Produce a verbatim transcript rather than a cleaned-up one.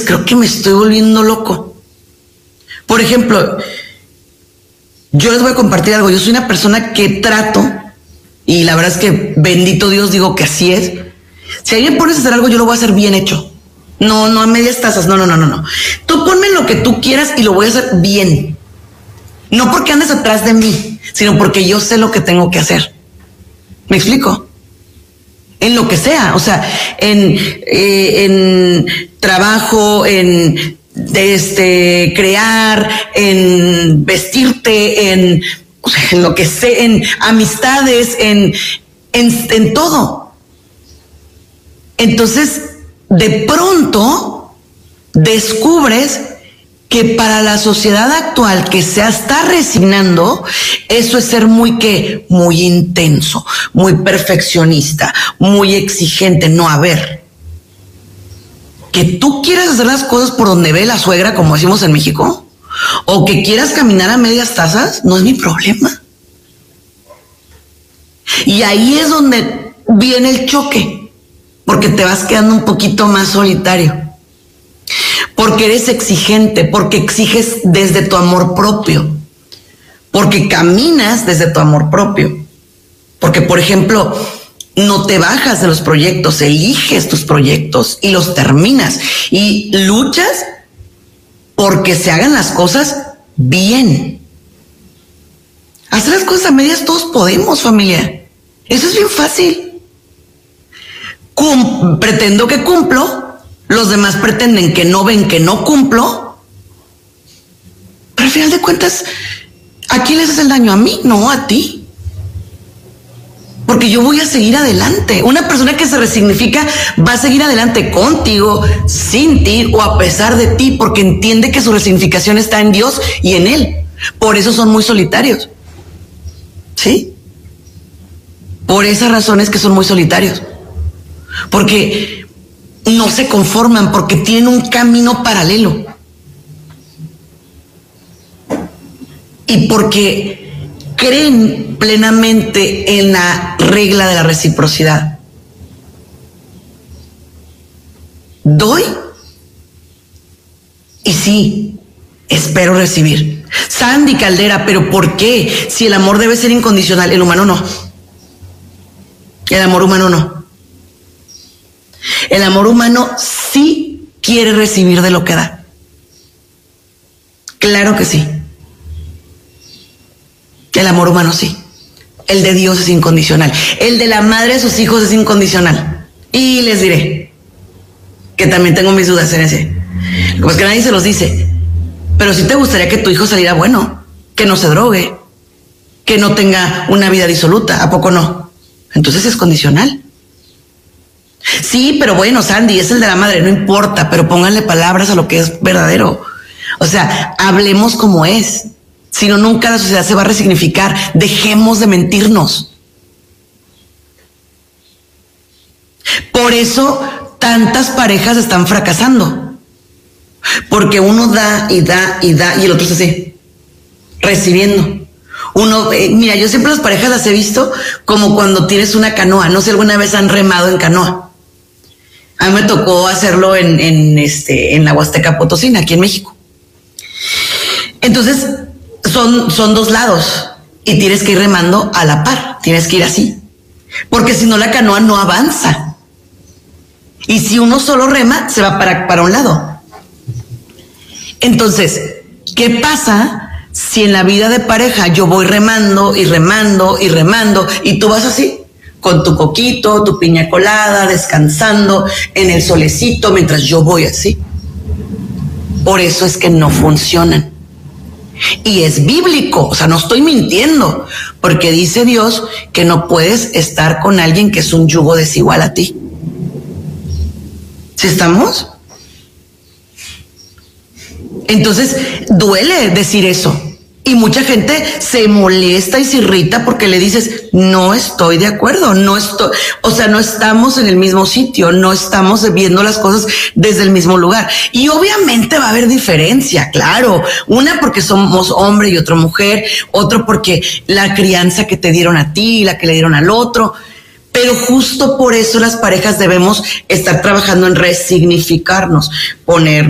creo que me estoy volviendo loco. Por ejemplo, yo les voy a compartir algo. Yo soy una persona que trato, y la verdad es que bendito Dios, digo que así es. Si alguien pones a hacer algo, yo lo voy a hacer bien hecho. No, no a medias tazas, no, no, no, no, no. Tú ponme lo que tú quieras y lo voy a hacer bien. No porque andes atrás de mí, sino porque yo sé lo que tengo que hacer. ¿Me explico? En lo que sea, o sea, en, eh, en trabajo, en este, crear, en vestirte, en, o sea, en lo que sea, en amistades, en, en, en todo. Entonces, de pronto, descubres que para la sociedad actual que se está resignando, eso es ser muy que muy intenso, muy perfeccionista, muy exigente. No, a ver, que tú quieras hacer las cosas por donde ve la suegra, como decimos en México, o que quieras caminar a medias tazas, no es mi problema. Y ahí es donde viene el choque, porque te vas quedando un poquito más solitario. Porque eres exigente, porque exiges desde tu amor propio, porque caminas desde tu amor propio, porque, por ejemplo, no te bajas de los proyectos, eliges tus proyectos y los terminas y luchas porque se hagan las cosas bien. Hacer las cosas a medias todos podemos, familia. Eso es bien fácil. Cum- pretendo que cumplo. Los demás pretenden que no ven que no cumplo, pero al final de cuentas, ¿a quién le haces el daño? ¿A mí? No, a ti. Porque yo voy a seguir adelante. Una persona que se resignifica va a seguir adelante contigo, sin ti o a pesar de ti, porque entiende que su resignificación está en Dios y en Él. Por eso son muy solitarios. ¿Sí? Por esas razones que son muy solitarios. Porque no se conforman, porque tienen un camino paralelo. Y porque creen plenamente en la regla de la reciprocidad. Doy y sí, espero recibir. Sandy Caldera, pero ¿por qué? Si el amor debe ser incondicional, el humano no. El amor humano no. El amor humano sí quiere recibir de lo que da. Claro que sí. El amor humano sí. El de Dios es incondicional. El de la madre de sus hijos es incondicional. Y les diré que también tengo mis dudas en ese. Pues que nadie se los dice. Pero sí te gustaría que tu hijo saliera bueno, que no se drogue, que no tenga una vida disoluta. ¿A poco no? Entonces es condicional. Sí, pero bueno, Sandy, es el de la madre, no importa, pero pónganle palabras a lo que es verdadero. O sea, hablemos como es. Si no, nunca la sociedad se va a resignificar. Dejemos de mentirnos. Por eso tantas parejas están fracasando. Porque uno da y da y da y el otro se hace recibiendo. Uno, eh, mira, yo siempre las parejas las he visto como cuando tienes una canoa. No sé, alguna vez han remado en canoa. A mí me tocó hacerlo en, en, este, en la Huasteca Potosina, aquí en México. Entonces, son, son dos lados y tienes que ir remando a la par. Tienes que ir así. Porque si no, la canoa no avanza. Y si uno solo rema, se va para, para un lado. Entonces, ¿qué pasa si en la vida de pareja yo voy remando y remando y remando y tú vas así? Con tu coquito, tu piña colada, descansando en el solecito mientras yo voy así. Por eso es que no funcionan. Y es bíblico, o sea, no estoy mintiendo, porque dice Dios que no puedes estar con alguien que es un yugo desigual a ti. ¿Sí estamos? Entonces, duele decir eso. Y mucha gente se molesta y se irrita porque le dices, no estoy de acuerdo, no estoy, o sea, no estamos en el mismo sitio, no estamos viendo las cosas desde el mismo lugar. Y obviamente va a haber diferencia, claro. Una porque somos hombre y otra mujer, otro porque la crianza que te dieron a ti y la que le dieron al otro. Pero justo por eso las parejas debemos estar trabajando en resignificarnos, poner